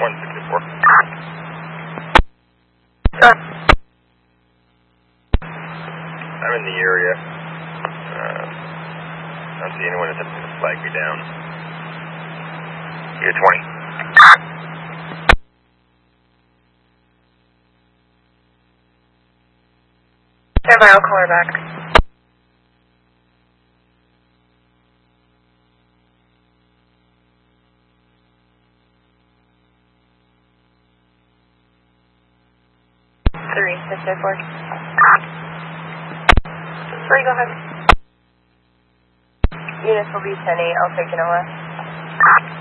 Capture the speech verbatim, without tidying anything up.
one sixty-four. Sure. I'm in the area. Uh, I don't see anyone attempting to flag me down. You're twenty. Stand by, I'll call her back. Three, six, eight, four. Three, go ahead. Units will be ten eight, I'll take an O S.